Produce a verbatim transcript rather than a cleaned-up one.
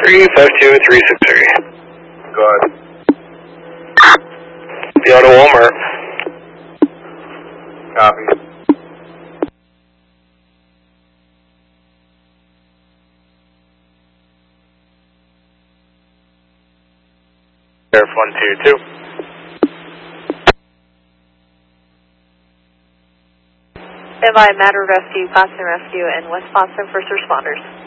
three five two three six three. Go ahead. The auto Walmart. Copy. Sheriff one two two. Stand by, Matter Rescue, Boston Rescue, and West Boston First Responders.